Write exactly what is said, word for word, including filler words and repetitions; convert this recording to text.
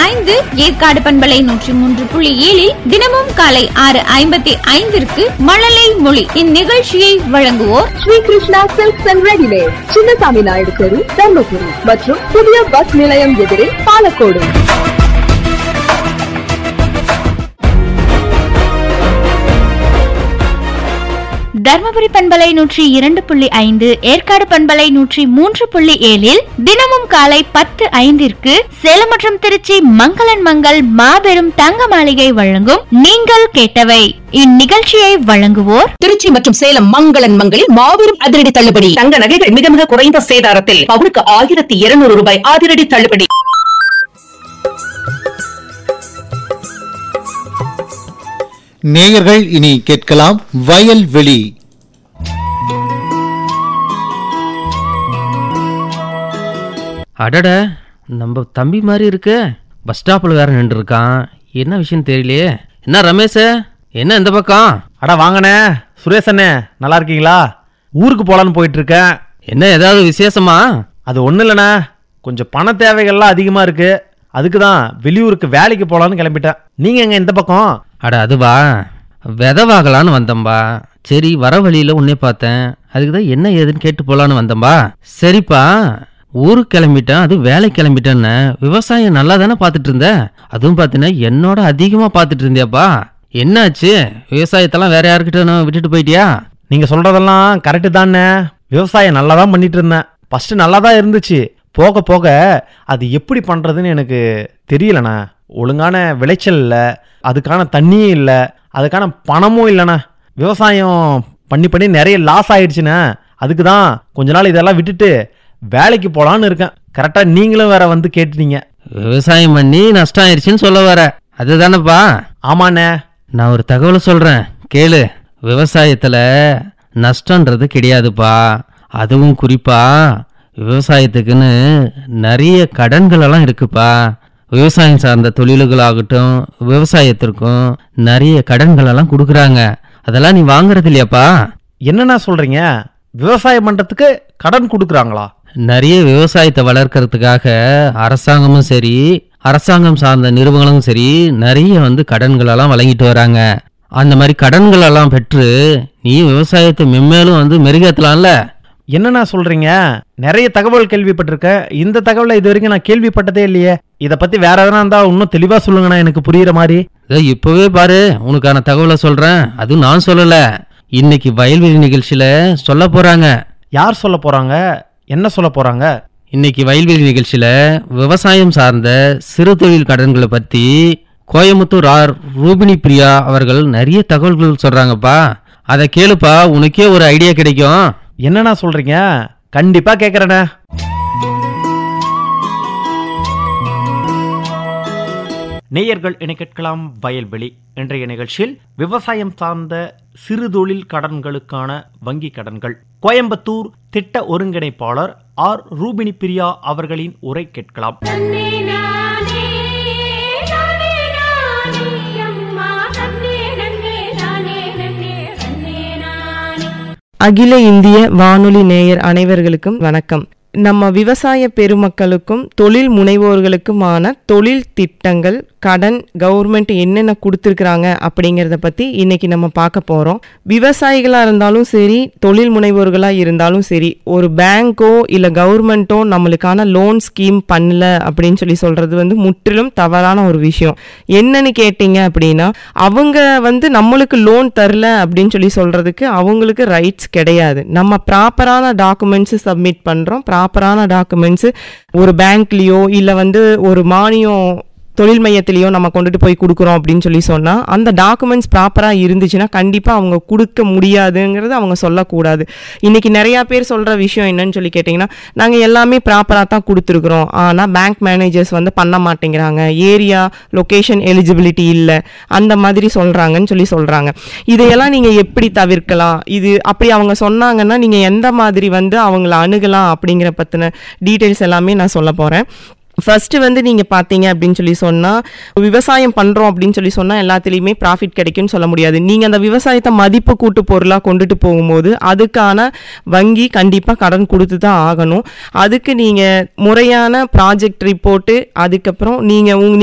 ஐந்து, ஏற்காடு பண்பலை நூற்றி மூன்று புள்ளி ஏழில் தினமும் காலை ஆறு ஐம்பத்தி ஐந்திற்கு மழலை மொழி. இந்நிகழ்ச்சியை வழங்குவோர் Sri Krishna silks and readymade, Chinnasamy Naidu தெரு, தர்மபுரி மற்றும் புதிய பஸ் நிலையம் எதிரே பாலக்கோடு. தர்மபுரி பண்பலை நூற்றி இரண்டு புள்ளி ஐந்து, ஏற்காடு பண்பலை நூற்றி மூன்று புள்ளி ஏழில் தினமும் காலை பத்து ஐந்திற்கு சேலம் மற்றும் திருச்சி மங்களன் மங்கள் மாபெரும் தங்க மாளிகை வழங்கும் நீங்கள் கேட்டவை. இந்நிகழ்ச்சியை வழங்குவோர் திருச்சி மற்றும் சேலம் மங்களன் மங்களில் மாபெரும் அதிரடி தள்ளுபடி. தங்க நகைகள் மிக மிக குறைந்த சேதாரத்தில் பவுனுக்கு ஆயிரத்தி இருநூறு ரூபாய் அதிரடி தள்ளுபடி. நேயர்கள் இனி கேட்கலாம் வயல்வெளி. அடட, நம்ம தம்பி மாதிரி இருக்கு. பஸ் ஸ்டாப்ல வேற நின்று இருக்கான். என்ன விஷயம் தெரியலையே. என்ன ரமேஷ், என்ன இந்த பக்கம்? அட வாங்கண்ணே, சுரேஷண்ணே, நல்லா இருக்கீங்களா? ஊருக்கு போலான்னு போயிட்டு இருக்கேன். என்ன ஏதாவது விசேஷமா? அது ஒன்றும் இல்லைண்ணே, கொஞ்சம் பண தேவைகள்லாம் அதிகமாக இருக்கு. அதுக்கு தான் வெளியூருக்கு வேலைக்கு போகலான்னு கிளம்பிட்டேன். நீங்கள் எங்கே இந்த பக்கம்? அட அதுவா, விதவாகலான்னு வந்தம்பா. சரி, வர வழியில உன்னே பார்த்தேன். அதுக்கு தான் என்ன ஏதுன்னு கேட்டு போலான்னு வந்தம்பா. சரிப்பா, ஊருக்கு கிளம்பிட்டேன், அது வேலை கிளம்பிட்டேன்னு. விவசாயம் நல்லா தானே பார்த்துட்டு இருந்த? அதுவும் பார்த்தீங்கன்னா என்னோட அதிகமாக பார்த்துட்டு இருந்தியாப்பா. என்னாச்சு? விவசாயத்தெல்லாம் வேற யாருக்கிட்ட விட்டுட்டு போயிட்டியா? நீங்கள் சொல்கிறதெல்லாம் கரெக்டு தானே. விவசாயம் நல்லா தான் பண்ணிட்டு இருந்தேன். ஃபஸ்ட்டு நல்லா தான் இருந்துச்சு. போக போக அது எப்படி பண்ணுறதுன்னு எனக்கு தெரியலண்ணா. ஒழுங்கான விளைச்சல் இல்லை, அதுக்கான தண்ணியும் இல்லை, அதுக்கான பணமும் இல்லைண்ணா. விவசாயம் பண்ணி பண்ணி நிறைய லாஸ் ஆயிடுச்சுண்ணே. அதுக்கு தான் கொஞ்ச நாள் இதெல்லாம் விட்டுட்டு வேலைக்கு போகலான்னு இருக்கேன். கரெக்டாக நீங்களும் வேற வந்து கேட்டுட்டீங்க. விவசாயம் பண்ணி நஷ்டம் ஆயிடுச்சுன்னு சொல்ல வர, அதுதானப்பா? ஆமாண்ணே. நான் ஒரு தகவலை சொல்கிறேன், கேளு. விவசாயத்தில் நஷ்டன்றது கிடையாதுப்பா. அதுவும் குறிப்பா விவசாயத்துக்குன்னு நிறைய கடன்கள் எல்லாம் இருக்குப்பா. விவசாயம் சார்ந்த தொழில்களாகட்டும், விவசாயத்திற்கும் நிறைய கடன்கள் எல்லாம் கொடுக்குறாங்க. அதெல்லாம் நீ வாங்குறது இல்லையாப்பா? என்னண்ணா சொல்றீங்க? விவசாயம் பண்றதுக்கு கடன் கொடுக்குறாங்களா? நிறைய விவசாயத்தை வளர்க்கறதுக்காக அரசாங்கமும் சரி, அரசாங்கம் சார்ந்த நிறுவனங்களும் சரி, நிறைய வந்து கடன்களெல்லாம் வழங்கிட்டு வராங்க. அந்த மாதிரி கடன்கள் எல்லாம் பெற்று நீ விவசாயத்தை மென்மேலும் வந்து மெருகேற்றலாம்ல. என்னண்ணா சொல்றீங்க? நிறைய தகவல் கேள்விப்பட்டிருக்க. இந்த தகவலை இது வரைக்கும் நான் கேள்விப்பட்டதே இல்லையே. இதை பத்தி வேற எதனா இருந்தா இன்னும் தெளிவா சொல்லுங்கண்ணா, எனக்கு புரியுற மாதிரி. இப்பவே பாரு, உனக்கான தகவலை சொல்றேன். அதுவும் நான் சொல்லல, இன்னைக்கு வயல்வெளி நிகழ்ச்சியில சொல்ல போறாங்க. யார் சொல்ல போறாங்க? என்ன சொல்ல போறாங்க? இன்னைக்கு வயல்வெளி நிகழ்ச்சியில விவசாயம் சார்ந்த சிறு தொழில் கடன்களை பத்தி கோயம்புத்தூர் ஆர் ரூபினி பிரியா அவர்கள் நிறைய தகவல்கள் சொல்றாங்கப்பா. அதை கேளுப்பா, உனக்கே ஒரு ஐடியா கிடைக்கும். என்னண்ணா சொல்றீங்க? கண்டிப்பா கேக்குறேண்ணே. நேயர்கள் என கேட்கலாம் வயல்வெளி. இன்றைய நிகழ்ச்சியில் விவசாயம் சார்ந்த சிறு தொழில் கடன்களுக்கான வங்கி கடன்கள், கோயம்புத்தூர் திட்ட ஒருங்கிணைப்பாளர் ஆர் ரூபினி பிரியா அவர்களின் உரை கேட்கலாம். அகில இந்திய வானொலி நேயர் அனைவர்களுக்கும் வணக்கம். நம்ம விவசாய பெருமக்களுக்கும் தொழில் முனைவோர்களுக்குமான தொழில் திட்டங்கள், கடன் கவர்மெண்ட் என்னென்ன கொடுத்துருக்குறாங்க அப்படிங்கிறத பற்றி இன்னைக்கு நம்ம பார்க்க போகிறோம். விவசாயிகளாக இருந்தாலும் சரி, தொழில் முனைவோர்களாக இருந்தாலும் சரி, ஒரு பேங்கோ இல்லை கவர்மெண்ட்டோ நம்மளுக்கான லோன் ஸ்கீம் பண்ணல அப்படின்னு சொல்லி சொல்கிறது வந்து முற்றிலும் தவறான ஒரு விஷயம். என்னன்னு கேட்டிங்க அப்படின்னா, அவங்க வந்து நம்மளுக்கு லோன் தரல அப்படின்னு சொல்லி சொல்கிறதுக்கு அவங்களுக்கு ரைட்ஸ் கிடையாது. நம்ம ப்ராப்பரான டாக்குமெண்ட்ஸு சப்மிட் பண்ணுறோம். ப்ராப்பரான டாக்குமெண்ட்ஸு ஒரு பேங்க்லேயோ இல்லை வந்து ஒரு மானியம் தொழில் மையத்திலையோ நம்ம கொண்டுட்டு போய் கொடுக்குறோம் அப்படின்னு சொல்லி சொன்னால், அந்த டாக்குமெண்ட்ஸ் ப்ராப்பராக இருந்துச்சுன்னா கண்டிப்பாக அவங்க கொடுக்க முடியாதுங்கிறது அவங்க சொல்லக்கூடாது. இன்றைக்கி நிறையா பேர் சொல்கிற விஷயம் என்னன்னு சொல்லி கேட்டிங்கன்னா, நாங்கள் எல்லாமே ப்ராப்பராக தான் கொடுத்துருக்குறோம், ஆனால் பேங்க் மேனேஜர்ஸ் வந்து பண்ண மாட்டேங்கிறாங்க, ஏரியா லொக்கேஷன் எலிஜிபிலிட்டி இல்லை, அந்த மாதிரி சொல்கிறாங்கன்னு சொல்லி சொல்கிறாங்க. இதையெல்லாம் நீங்கள் எப்படி தவிர்க்கலாம்? இது அப்படி அவங்க சொன்னாங்கன்னா நீங்கள் எந்த மாதிரி வந்து அவங்கள அணுகலாம் அப்படிங்கிற பற்றின டீட்டெயில்ஸ் எல்லாமே நான் சொல்ல போகிறேன். ஃபர்ஸ்ட் வந்து நீங்கள் பார்த்தீங்க அப்படின்னு சொல்லி சொன்னால், விவசாயம் பண்ணுறோம் அப்படின்னு சொல்லி சொன்னால் எல்லாத்துலேயுமே ப்ராஃபிட் கிடைக்கும்னு சொல்ல முடியாது. நீங்கள் அந்த விவசாயத்தை மதிப்பு கூட்டு பொருளாக கொண்டுட்டு போகும்போது அதுக்கான வங்கி கண்டிப்பாக கடன் கொடுத்து தான் ஆகணும். அதுக்கு நீங்கள் முறையான ப்ராஜெக்ட் ரிப்போர்ட்டு, அதுக்கப்புறம் நீங்கள் உங்க